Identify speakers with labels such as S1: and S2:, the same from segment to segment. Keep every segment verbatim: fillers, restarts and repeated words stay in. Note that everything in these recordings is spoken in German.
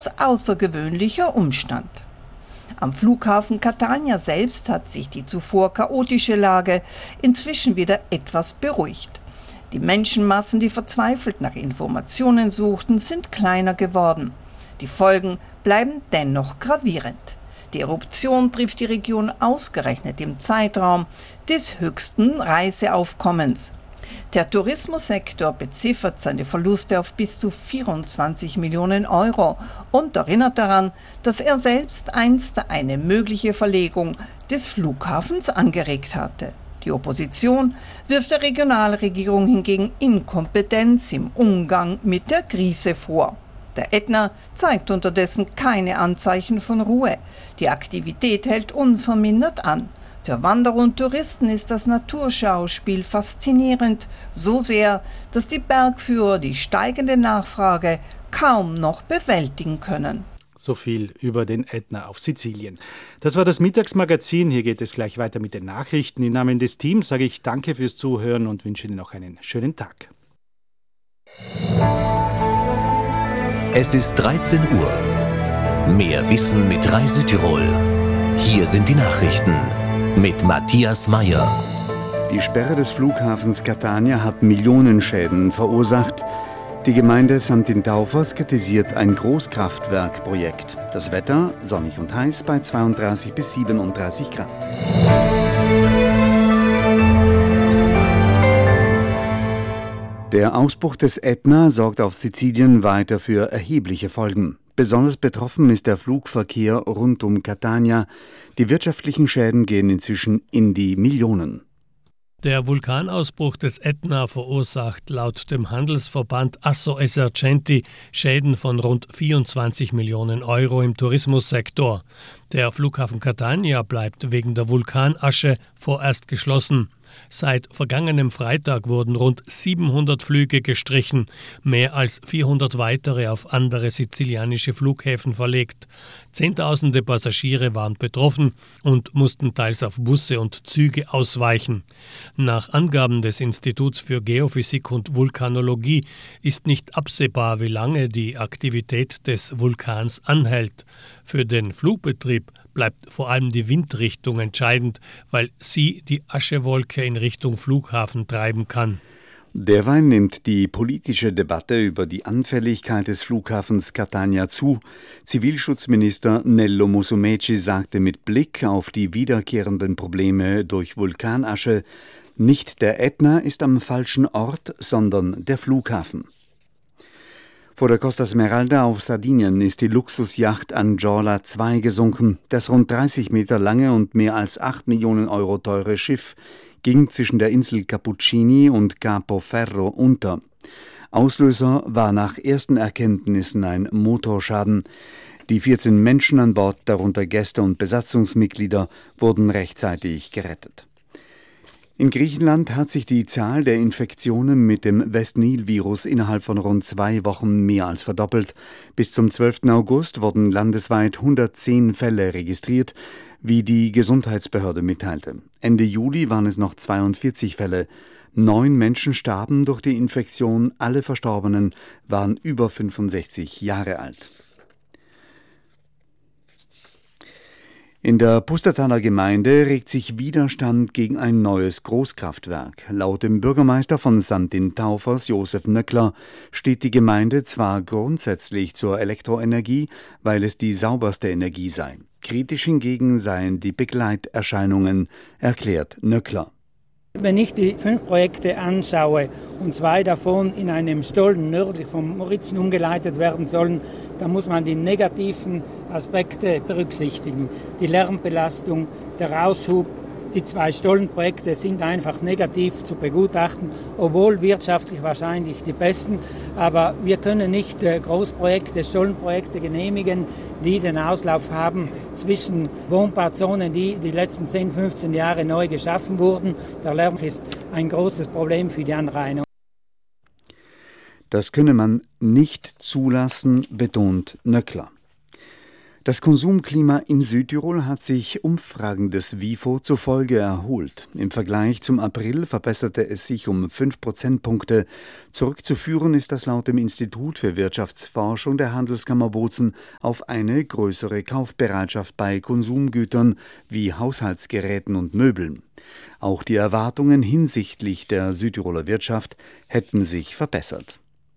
S1: außergewöhnlicher Umstand. Am Flughafen Catania selbst hat sich die zuvor chaotische Lage inzwischen wieder etwas beruhigt. Die Menschenmassen, die verzweifelt nach Informationen suchten, sind kleiner geworden. Die Folgen bleiben dennoch gravierend. Die Eruption trifft die Region ausgerechnet im Zeitraum des höchsten Reiseaufkommens. Der Tourismussektor beziffert seine Verluste auf bis zu vierundzwanzig Millionen Euro und erinnert daran, dass er selbst einst eine mögliche Verlegung des Flughafens angeregt hatte. Die Opposition wirft der Regionalregierung hingegen Inkompetenz im Umgang mit der Krise vor. Der Ätna zeigt unterdessen keine Anzeichen von Ruhe. Die Aktivität hält unvermindert an. Für Wanderer und Touristen ist das Naturschauspiel faszinierend, so sehr, dass die Bergführer die steigende Nachfrage kaum noch bewältigen können.
S2: So viel über den Ätna auf Sizilien. Das war das Mittagsmagazin. Hier geht es gleich weiter mit den Nachrichten. Im Namen des Teams sage ich danke fürs Zuhören und wünsche Ihnen noch einen schönen Tag.
S3: Es ist dreizehn Uhr. Mehr Wissen mit Rai Südtirol. Hier sind die Nachrichten mit Matthias Meyer.
S4: Die Sperre des Flughafens Catania hat Millionenschäden verursacht. Die Gemeinde Sant'Intaufos kritisiert ein Großkraftwerkprojekt. Das Wetter sonnig und heiß bei zweiunddreißig bis siebenunddreißig Grad. Der Ausbruch des Ätna sorgt auf Sizilien weiter für erhebliche Folgen. Besonders betroffen ist der Flugverkehr rund um Catania. Die wirtschaftlichen Schäden gehen inzwischen in die Millionen.
S5: Der Vulkanausbruch des Ätna verursacht laut dem Handelsverband Asso Esercenti Schäden von rund vierundzwanzig Millionen Euro im Tourismussektor. Der Flughafen Catania bleibt wegen der Vulkanasche vorerst geschlossen. Seit vergangenem Freitag wurden rund siebenhundert Flüge gestrichen, mehr als vierhundert weitere auf andere sizilianische Flughäfen verlegt. Zehntausende Passagiere waren betroffen und mussten teils auf Busse und Züge ausweichen. Nach Angaben des Instituts für Geophysik und Vulkanologie ist nicht absehbar, wie lange die Aktivität des Vulkans anhält. Für den Flugbetrieb bleibt vor allem die Windrichtung entscheidend, weil sie die Aschewolke in Richtung Flughafen treiben kann.
S4: Derweil nimmt die politische Debatte über die Anfälligkeit des Flughafens Catania zu. Zivilschutzminister Nello Musumeci sagte mit Blick auf die wiederkehrenden Probleme durch Vulkanasche, nicht der Ätna ist am falschen Ort, sondern der Flughafen. Vor der Costa Smeralda auf Sardinien ist die Luxusjacht Anjola zwei gesunken. Das rund dreißig Meter lange und mehr als acht Millionen Euro teure Schiff ging zwischen der Insel Cappuccini und Capo Ferro unter. Auslöser war nach ersten Erkenntnissen ein Motorschaden. Die vierzehn Menschen an Bord, darunter Gäste und Besatzungsmitglieder, wurden rechtzeitig gerettet. In Griechenland hat sich die Zahl der Infektionen mit dem West-Nil-Virus innerhalb von rund zwei Wochen mehr als verdoppelt. Bis zum zwölften August wurden landesweit hundertzehn Fälle registriert, wie die Gesundheitsbehörde mitteilte. Ende Juli waren es noch zweiundvierzig Fälle. Neun Menschen starben durch die Infektion, alle Verstorbenen waren über fünfundsechzig Jahre alt. In der Pustertaler Gemeinde regt sich Widerstand gegen ein neues Großkraftwerk. Laut dem Bürgermeister von Sant'Intaufos, Josef Nöckler, steht die Gemeinde zwar grundsätzlich zur Elektroenergie, weil es die sauberste Energie sei. Kritisch hingegen seien die Begleiterscheinungen, erklärt Nöckler.
S6: Wenn ich die fünf Projekte anschaue und zwei davon in einem Stollen nördlich vom Morizen umgeleitet werden sollen, dann muss man die negativen Aspekte berücksichtigen. Die Lärmbelastung, der Aushub, die zwei Stollenprojekte sind einfach negativ zu begutachten, obwohl wirtschaftlich wahrscheinlich die besten. Aber wir können nicht Großprojekte, Stollenprojekte genehmigen, die den Auslauf haben zwischen Wohnbauzonen, die die letzten zehn, fünfzehn Jahre neu geschaffen wurden. Der Lärm ist ein großes Problem für die Anrainer.
S4: Das könne man nicht zulassen, betont Nöckler. Das Konsumklima in Südtirol hat sich Umfragen des WIFO zufolge erholt. Im Vergleich zum April verbesserte es sich um fünf Prozentpunkte. Zurückzuführen ist das laut dem Institut für Wirtschaftsforschung der Handelskammer Bozen auf eine größere Kaufbereitschaft bei Konsumgütern wie Haushaltsgeräten und Möbeln. Auch die Erwartungen hinsichtlich der Südtiroler Wirtschaft hätten sich verbessert.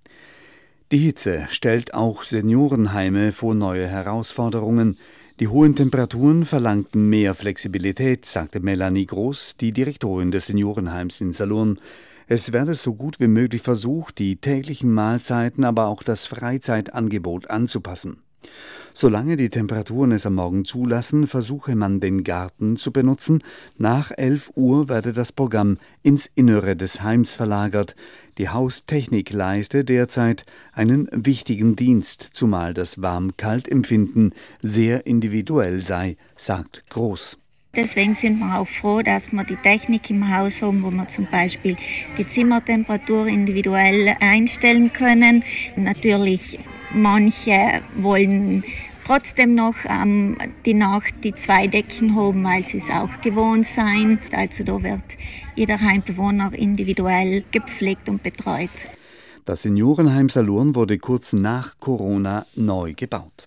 S4: Die Hitze stellt auch Seniorenheime vor neue Herausforderungen. Die hohen Temperaturen verlangten mehr Flexibilität, sagte Melanie Groß, die Direktorin des Seniorenheims in Salurn. Es werde so gut wie möglich versucht, die täglichen Mahlzeiten, aber auch das Freizeitangebot anzupassen. Solange die Temperaturen es am Morgen zulassen, versuche man, den Garten zu benutzen. Nach elf Uhr werde das Programm ins Innere des Heims verlagert. Die Haustechnik leiste derzeit einen wichtigen Dienst, zumal das Warm-Kalt-Empfinden sehr individuell sei, sagt Groß.
S7: Deswegen sind wir auch froh, dass wir die Technik im Haus haben, wo wir zum Beispiel die Zimmertemperatur individuell einstellen können. Natürlich, manche wollen trotzdem noch ähm, die Nacht die zwei Decken haben, weil sie es auch gewohnt sein. Also da wird jeder Heimbewohner individuell gepflegt und betreut.
S4: Das Seniorenheim Salurn wurde kurz nach Corona neu gebaut.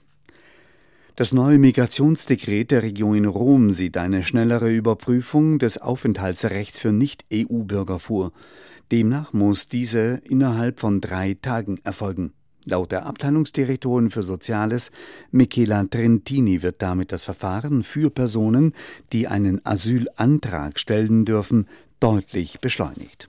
S4: Das neue Migrationsdekret der Region Rom sieht eine schnellere Überprüfung des Aufenthaltsrechts für Nicht-E U-Bürger vor. Demnach muss diese innerhalb von drei Tagen erfolgen. Laut der Abteilungsdirektorin für Soziales, Michela Trentini, wird damit das Verfahren für Personen, die einen Asylantrag stellen dürfen, deutlich beschleunigt.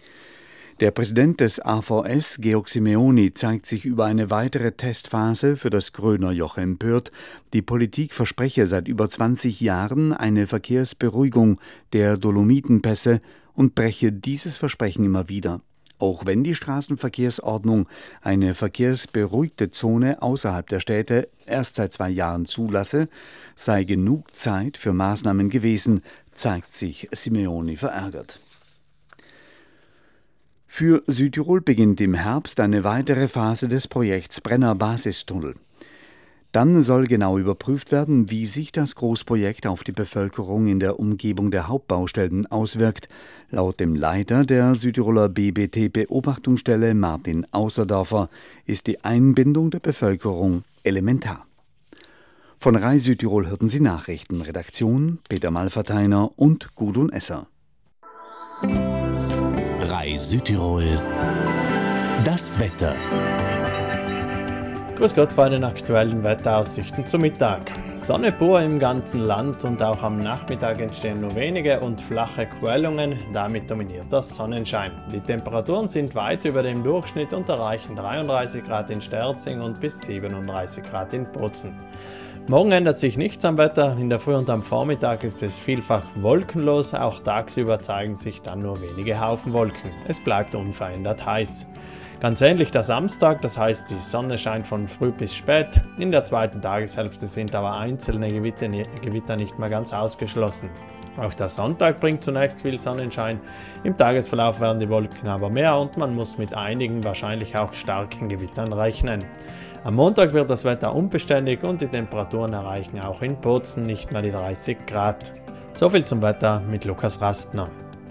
S4: Der Präsident des A V S, Georg Simeoni, zeigt sich über eine weitere Testphase für das Gröner-Joch empört. Die Politik verspreche seit über zwanzig Jahren eine Verkehrsberuhigung der Dolomitenpässe und breche dieses Versprechen immer wieder. Auch wenn die Straßenverkehrsordnung eine verkehrsberuhigte Zone außerhalb der Städte erst seit zwei Jahren zulasse, sei genug Zeit für Maßnahmen gewesen, zeigt sich Simeoni verärgert. Für Südtirol beginnt im Herbst eine weitere Phase des Projekts Brenner Basistunnel. Dann soll genau überprüft werden, wie sich das Großprojekt auf die Bevölkerung in der Umgebung der Hauptbaustellen auswirkt. Laut dem Leiter der Südtiroler B B T-Beobachtungsstelle, Martin Außerdorfer, ist die Einbindung der Bevölkerung elementar. Von R A I Südtirol hörten Sie Nachrichten. Redaktion Peter Malverteiner und Gudrun Esser.
S3: R A I Südtirol. Das Wetter.
S8: Grüß Gott bei den aktuellen Wetteraussichten zum Mittag. Sonne pur im ganzen Land und auch am Nachmittag entstehen nur wenige und flache Quellungen, damit dominiert das Sonnenschein. Die Temperaturen sind weit über dem Durchschnitt und erreichen dreiunddreißig Grad in Sterzing und bis siebenunddreißig Grad in Bozen. Morgen ändert sich nichts am Wetter, in der Früh und am Vormittag ist es vielfach wolkenlos, auch tagsüber zeigen sich dann nur wenige Haufenwolken. Es bleibt unverändert heiß. Ganz ähnlich der Samstag, das heißt die Sonne scheint von früh bis spät. In der zweiten Tageshälfte sind aber einzelne Gewitter, Gewitter nicht mehr ganz ausgeschlossen. Auch der Sonntag bringt zunächst viel Sonnenschein. Im Tagesverlauf werden die Wolken aber mehr und man muss mit einigen, wahrscheinlich auch starken Gewittern rechnen. Am Montag wird das Wetter unbeständig und die Temperaturen erreichen auch in Bozen nicht mehr die dreißig Grad. Soviel zum Wetter mit Lukas Rastner.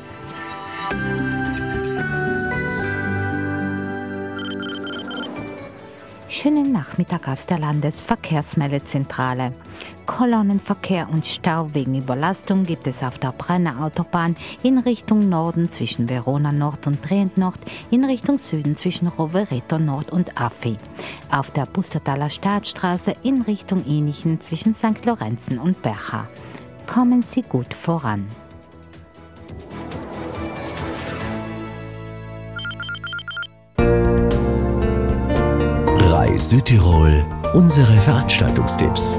S9: Schönen Nachmittag aus der Landesverkehrsmeldezentrale. Kolonnenverkehr und Stau wegen Überlastung gibt es auf der Brenner Autobahn in Richtung Norden zwischen Verona Nord und Trient Nord, in Richtung Süden zwischen Rovereto Nord und Affi. Auf der Pustertaler Staatsstraße in Richtung Inichen zwischen Sankt Lorenzen und Bercha. Kommen Sie gut voran.
S3: R A I Südtirol, unsere Veranstaltungstipps.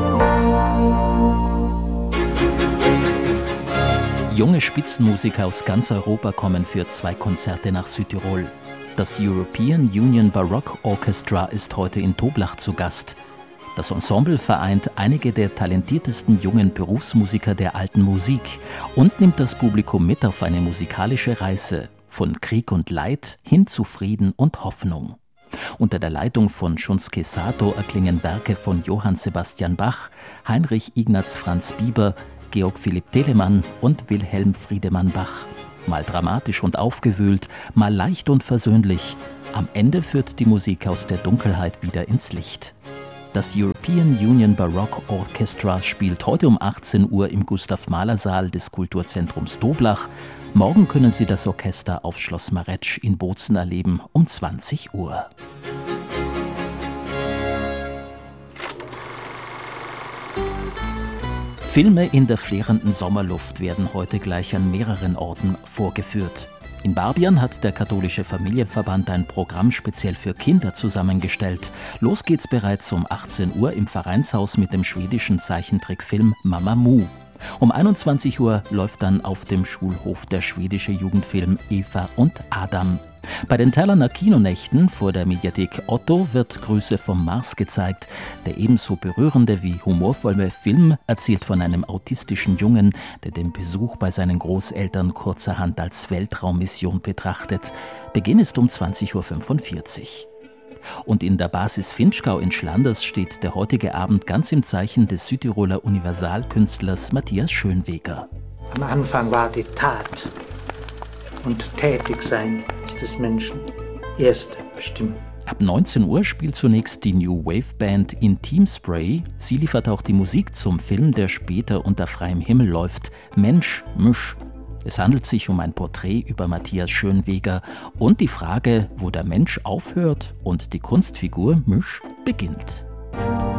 S3: Junge Spitzenmusiker aus ganz Europa kommen für zwei Konzerte nach Südtirol. Das European Union Baroque Orchestra ist heute in Toblach zu Gast. Das Ensemble vereint einige der talentiertesten jungen Berufsmusiker der alten Musik und nimmt das Publikum mit auf eine musikalische Reise von Krieg und Leid hin zu Frieden und Hoffnung. Unter der Leitung von Shunsuke Sato erklingen Werke von Johann Sebastian Bach, Heinrich Ignaz Franz Bieber, Georg Philipp Telemann und Wilhelm Friedemann Bach. Mal dramatisch und aufgewühlt, mal leicht und versöhnlich. Am Ende führt die Musik aus der Dunkelheit wieder ins Licht. Das European Union Baroque Orchestra spielt heute um achtzehn Uhr im Gustav-Mahler-Saal des Kulturzentrums Toblach. Morgen können Sie das Orchester auf Schloss Maretsch in Bozen erleben um zwanzig Uhr. Filme in der flirrenden Sommerluft werden heute gleich an mehreren Orten vorgeführt. In Barbian hat der katholische Familienverband ein Programm speziell für Kinder zusammengestellt. Los geht's bereits um achtzehn Uhr im Vereinshaus mit dem schwedischen Zeichentrickfilm Mama Mu. Um einundzwanzig Uhr läuft dann auf dem Schulhof der schwedische Jugendfilm Eva und Adam. Bei den Thalerner Kinonächten vor der Mediathek Otto wird Grüße vom Mars gezeigt. Der ebenso berührende wie humorvolle Film erzählt von einem autistischen Jungen, der den Besuch bei seinen Großeltern kurzerhand als Weltraummission betrachtet. Beginn ist um zwanzig Uhr fünfundvierzig. Und in der Basis Finchgau in Schlanders steht der heutige Abend ganz im Zeichen des Südtiroler Universalkünstlers Matthias Schönweger.
S10: Am Anfang war die Tat. Und Tätigsein ist des Menschen erste Bestimmung.
S3: Ab neunzehn Uhr spielt zunächst die New Wave Band Intim Spray. Sie liefert auch die Musik zum Film, der später unter freiem Himmel läuft, Mensch, Misch. Es handelt sich um ein Porträt über Matthias Schönweger und die Frage, wo der Mensch aufhört und die Kunstfigur Misch beginnt.